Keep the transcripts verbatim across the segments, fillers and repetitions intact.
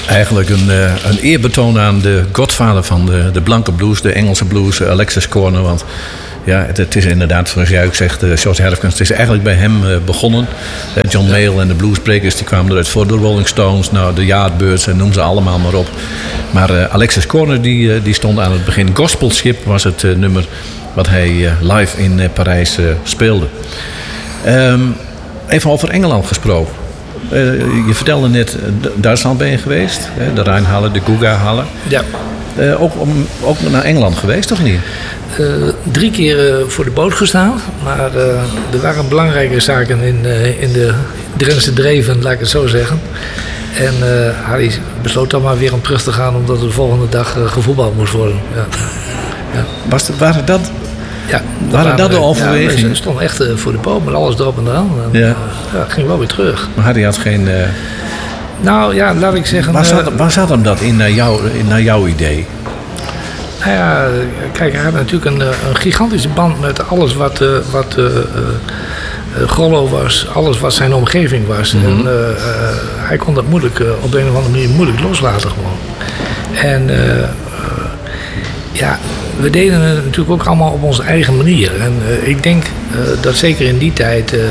eigenlijk een, uh, een eerbetoon aan de godvader van de, de blanke blues, de Engelse blues, Alexis Korner. Want ja, het, het is inderdaad, zoals jij ook zegt, uh, George Harrison, het is eigenlijk bij hem uh, begonnen. Uh, John ja. Mayall en de Bluesbreakers, die kwamen eruit voor de Rolling Stones, nou, de Yardbirds en noem ze allemaal maar op. Maar uh, Alexis Korner, die, uh, die stond aan het begin. Gospelship was het uh, nummer wat hij uh, live in uh, Parijs uh, speelde. Um, even over Engeland gesproken. Uh, je vertelde net, uh, Duitsland ben je geweest, hè? De Rijnhallen, de Guga-hallen. Ja. Uh, ook, om, ook naar Engeland geweest, of niet? Uh, drie keer uh, voor de boot gestaan, maar uh, er waren belangrijke zaken in, uh, in de Drentse Dreven, laat ik het zo zeggen. En uh, Harry besloot dan maar weer om terug te gaan, omdat er de volgende dag uh, gevoetbald moest worden. Ja. Ja. Was het, waren dat, ja, dat waren dat de overwegingen? Ja, we stonden echt uh, voor de boot met alles erop en eraan. En, ja. Uh, ja, ging wel weer terug. Maar Harry had geen... Uh... Nou ja, laat ik zeggen... Waar zat, waar zat hem dat in naar, jou, in naar jouw idee? Nou ja, kijk, hij had natuurlijk een, een gigantische band met alles wat, uh, wat uh, uh, Grollo was, alles wat zijn omgeving was. Mm-hmm. En uh, uh, hij kon dat moeilijk, uh, op een of andere manier moeilijk loslaten gewoon. En uh, uh, ja, we deden het natuurlijk ook allemaal op onze eigen manier. En uh, ik denk uh, dat zeker in die tijd... Uh, uh,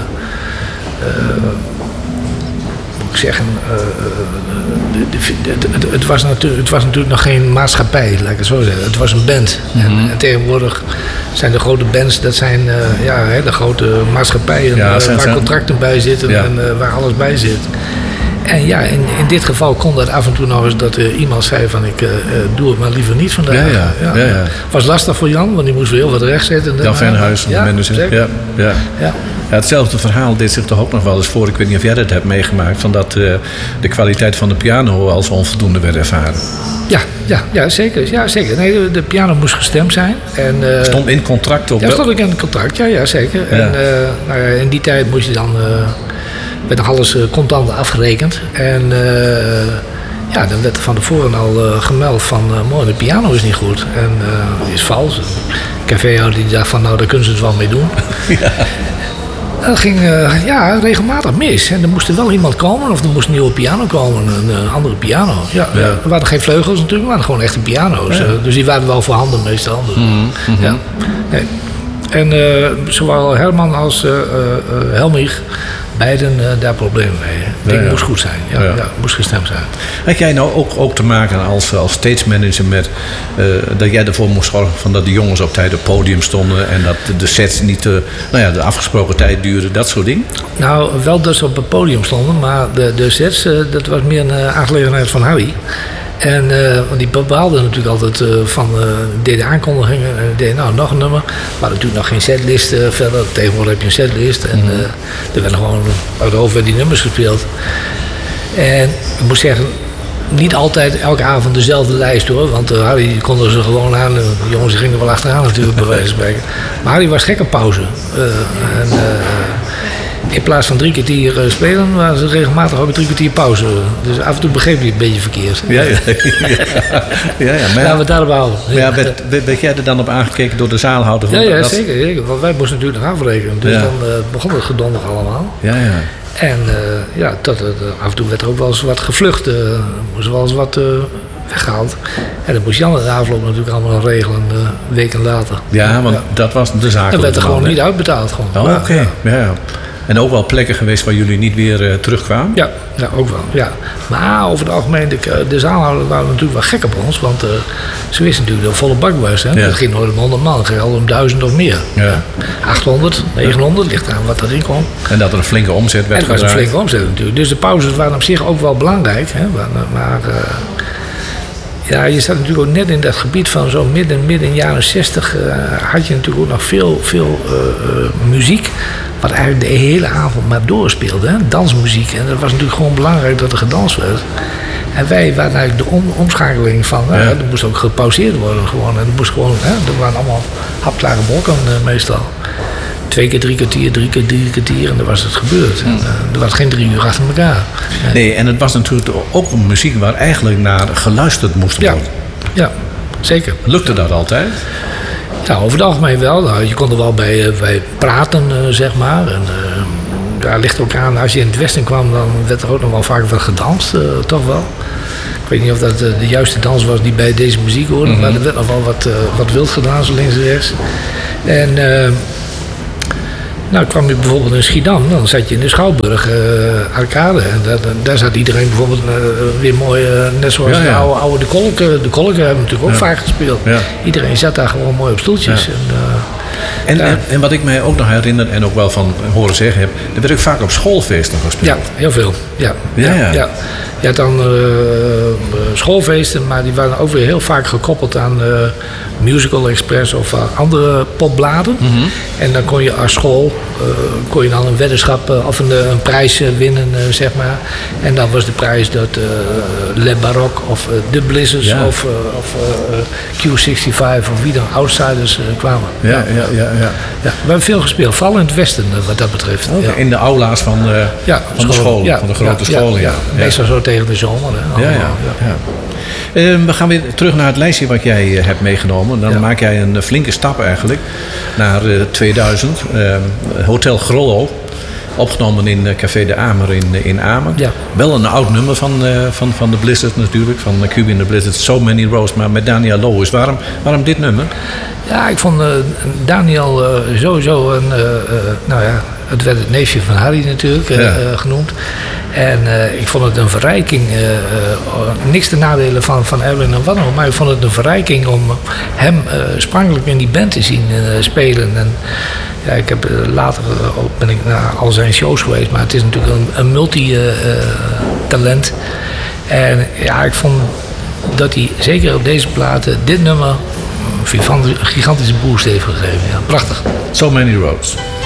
zeggen, uh, de, de, de, het, het, was natuurlijk, het was natuurlijk nog geen maatschappij, laat ik het zo zeggen. Het was een band. Mm-hmm. En, en tegenwoordig zijn de grote bands, dat zijn uh, ja, hè, de grote maatschappijen ja, uh, waar zijn... contracten bij zitten ja. en uh, waar alles bij zit. En ja, in, in dit geval kon dat af en toe nog eens dat uh, iemand zei van ik uh, doe het maar liever niet vandaag. Ja, ja, ja. Ja, ja. Was lastig voor Jan, want die moest weer heel wat recht zetten. Jan Venhuis van de manager. Ja, ja. Ja. Ja, hetzelfde verhaal deed zich toch ook nog wel eens voor. Ik weet niet of jij dat hebt meegemaakt. Van dat uh, de kwaliteit van de piano als onvoldoende werd ervaren. Ja, ja, ja, zeker. Ja, zeker. Nee, de, de piano moest gestemd zijn. En, uh, stond in contract op? Ja, stond ik in het contract. Ja, ja zeker. Ja. En uh, nou ja, in die tijd moest je dan... Uh, werd nog alles uh, contant afgerekend. En uh, ja, dan werd er van tevoren al uh, gemeld van... Uh, mooi, de piano is niet goed. En uh, die is vals. De caféhouder die dacht van, nou, daar kunnen ze het wel mee doen. Ja. Dat ging uh, ja, regelmatig mis. En er moest er wel iemand komen, of er moest een nieuwe piano komen, een uh, andere piano. Ja, ja. Er waren geen vleugels natuurlijk, maar waren gewoon echte piano's. Ja. Uh, dus die waren wel voorhanden meestal. Dus, mm-hmm. Ja. Nee. En uh, zowel Herman als uh, uh, Helmich, beiden uh, daar problemen mee. Het ding ja, ja. moest goed zijn, ja, ja. Ja, moest gestemd zijn. Had jij nou ook, ook te maken als, als stage manager met uh, dat jij ervoor moest zorgen van dat de jongens op tijd op het podium stonden en dat de sets niet uh, nou ja, de afgesproken tijd duurden, dat soort dingen? Nou, wel dat ze op het podium stonden, maar de, de sets, uh, dat was meer een uh, aangelegenheid van Harry. En uh, die bepaalde natuurlijk altijd uh, van uh, deden aankondigingen en deden nou nog een nummer. Maar natuurlijk nog geen setlist uh, verder. Tegenwoordig heb je een setlist en uh, er werden gewoon uit de hoofd werden die nummers gespeeld. En ik moet zeggen, niet altijd elke avond dezelfde lijst hoor. Want uh, Harry konden ze gewoon aan. De jongens gingen er wel achteraan natuurlijk bij wijze van spreken. Maar Harry was gek op pauze. Uh, en, uh, in plaats van drie kwartier uh, spelen, waren ze regelmatig ook drie kwartier pauze. Dus af en toe begreep je het een beetje verkeerd. Ja, ja, ja. ja, ja maar laten we het daarop houden. Maar ja, werd, werd jij er dan op aangekeken door de zaalhouder? Ja, ja dat... zeker, zeker. Want wij moesten natuurlijk nog afrekenen. Dus ja. dan uh, begon het gedonder allemaal. Ja, ja. En uh, ja, tot, uh, af en toe werd er ook wel eens wat gevlucht. Uh, moest wel eens wat uh, weggehaald. En dat moest Jan in de afloop natuurlijk allemaal nog regelen, uh, weken later. Ja, want ja. dat was de zaak. En werd er gewoon niet uitbetaald. Gewoon. Oh, oké. Okay. Ja. Ja. En ook wel plekken geweest waar jullie niet weer uh, terugkwamen? Ja, ja, ook wel. Ja. Maar over het algemeen, de, de zaalhouders waren natuurlijk wel gek op ons. Want uh, ze wisten natuurlijk dat het volle bak was. Hè? Ja. Het ging nooit om honderd man, het ging al om duizend of meer. Ja. achthonderd, negenhonderd, ligt aan wat erin kwam. En dat er een flinke omzet werd En het was een flinke omzet natuurlijk. Dus de pauzes waren op zich ook wel belangrijk. Hè? Maar, maar uh, ja, je staat natuurlijk ook net in dat gebied van zo midden, midden jaren zestig... Uh, had je natuurlijk ook nog veel, veel uh, uh, muziek... Wat eigenlijk de hele avond maar doorspeelde, hè? Dansmuziek. En dat was natuurlijk gewoon belangrijk dat er gedanst werd. En wij waren eigenlijk de om- omschakeling van... Ja. Nou, er moest ook gepauzeerd worden gewoon. En er moest gewoon, hè? Er waren allemaal hapklare blokken uh, meestal. Twee keer drie kwartier, drie keer drie kwartier en dan was het gebeurd. En, uh, er was geen drie uur achter elkaar. Nee, en het was natuurlijk ook een muziek waar eigenlijk naar geluisterd moest worden. Ja, ja, zeker. Lukte dat altijd? Ja, over het algemeen wel. Nou, je kon er wel bij, bij praten, uh, zeg maar. En, uh, daar ligt ook aan, als je in het westen kwam, dan werd er ook nog wel vaak wat gedanst, uh, toch wel. Ik weet niet of dat de juiste dans was die bij deze muziek hoorde. Mm-hmm. Maar er werd nog wel wat, uh, wat wild gedaan, zo links en rechts. En uh, nou kwam je bijvoorbeeld in Schiedam. Dan zat je in de Schouwburg, uh, Arcade. En daar, daar zat iedereen bijvoorbeeld uh, weer mooi, uh, net zoals ja, ja. de oude, oude de Kolken. De Kolken hebben natuurlijk ook ja. vaak gespeeld. Ja. Iedereen zat daar gewoon mooi op stoeltjes. Ja. En, uh, En, en, en wat ik mij ook nog herinner en ook wel van horen zeggen heb, er werd ook vaak op schoolfeesten gespeeld. Ja, heel veel. Ja, ja, ja. ja. Je had dan uh, schoolfeesten, maar die waren ook weer heel vaak gekoppeld aan uh, Musical Express of uh, andere popbladen. Mm-hmm. En dan kon je als school uh, kon je dan een weddenschap uh, of een, een prijs uh, winnen, uh, zeg maar. En dan was de prijs dat uh, Le Baroque of uh, The Blizzards ja. of, uh, of uh, Q zesenzestig of wie dan outsiders uh, kwamen. Ja, ja, ja, ja, ja. ja. We hebben veel gespeeld, vooral in het westen uh, wat dat betreft. Okay. Ja. In de aula's van de, ja, van de school, ja, van de grote ja, scholen. Ja, ja. Meestal zo tegen de zomer. Hè. Ja, ja, ja. ja. Uh, we gaan weer terug naar het lijstje wat jij uh, hebt meegenomen. Dan ja. maak jij een uh, flinke stap eigenlijk naar uh, tweeduizend. Uh, Hotel Grollo. Opgenomen in uh, Café de Amer in, uh, in Amen. Ja. Wel een oud nummer van, uh, van, van de Blizzard natuurlijk. Van uh, Cuba in the Blizzard. So Many Roads. Maar met Daniel Loos. Waarom, waarom dit nummer? Ja, ik vond uh, Daniel uh, sowieso een... Uh, uh, nou ja, het werd het neefje van Harry natuurlijk uh, ja. uh, genoemd. En uh, ik vond het een verrijking. Uh, uh, niks te nadelen van, van Erwin en Wanno. Maar ik vond het een verrijking om hem uh, sprankelijk in die band te zien uh, spelen. En ja, ik heb uh, later uh, ook ben ik naar al zijn shows geweest. Maar het is natuurlijk een, een multi-talent. Uh, en ja, ik vond dat hij zeker op deze platen dit nummer een gigantische boost heeft gegeven. Ja, prachtig. So Many Roads.